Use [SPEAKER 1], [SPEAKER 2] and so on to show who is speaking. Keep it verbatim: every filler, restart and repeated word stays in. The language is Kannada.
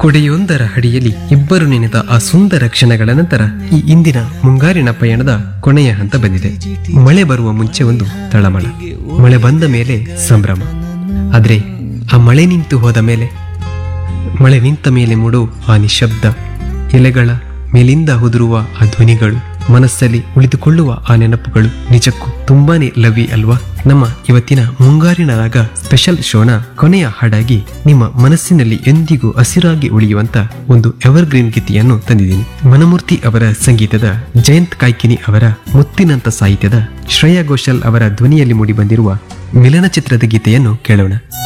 [SPEAKER 1] ಕೊಡೆಯೊಂದರ ಅಡಿಯಲ್ಲಿ ಇಬ್ಬರು ನೆನೆದ ಆ ಸುಂದರ ಕ್ಷಣಗಳ ನಂತರ ಈ ಇಂದಿನ ಮುಂಗಾರಿನ ಪಯಣದ ಕೊನೆಯ ಹಂತ ಬಂದಿದೆ. ಮಳೆ ಬರುವ ಮುಂಚೆ ಒಂದು ತಳಮಳ, ಮಳೆ ಬಂದ ಮೇಲೆ ಸಂಭ್ರಮ. ಆದ್ರೆ ಆ ಮಳೆ ನಿಂತು ಹೋದ ಮೇಲೆ, ಮಳೆ ನಿಂತ ಮೇಲೆ ಮೂಡೋ ಆ ನಿಶಬ್ದ, ಎಲೆಗಳ ಮೇಲಿಂದ ಉದುರುವ ಆ ಧ್ವನಿಗಳು, ಮನಸ್ಸಲ್ಲಿ ಉಳಿದುಕೊಳ್ಳುವ ಆ ನೆನಪುಗಳು ನಿಜಕ್ಕೂ ತುಂಬಾನೇ ಲವಿ ಅಲ್ವಾ? ನಮ್ಮ ಇವತ್ತಿನ ಮುಂಗಾರಿನ ರಾಗ ಸ್ಪೆಷಲ್ ಶೋನ ಕೊನೆಯ ಹಾಡಾಗಿ ನಿಮ್ಮ ಮನಸ್ಸಿನಲ್ಲಿ ಎಂದಿಗೂ ಹಸಿರಾಗಿ ಉಳಿಯುವಂತ ಒಂದು ಎವರ್ಗ್ರೀನ್ ಗೀತೆಯನ್ನು ತಂದಿದ್ದೀನಿ. ಮನಮೂರ್ತಿ ಅವರ ಸಂಗೀತದ, ಜಯಂತ್ ಕಾಯ್ಕಿನಿ ಅವರ ಮುತ್ತಿನಂತ ಸಾಹಿತ್ಯದ, ಶ್ರೇಯಾ ಘೋಷಾಲ್ ಅವರ ಧ್ವನಿಯಲ್ಲಿ ಮೂಡಿ ಬಂದಿರುವ ಮಿಲನ ಚಿತ್ರದ ಗೀತೆಯನ್ನು ಕೇಳೋಣ.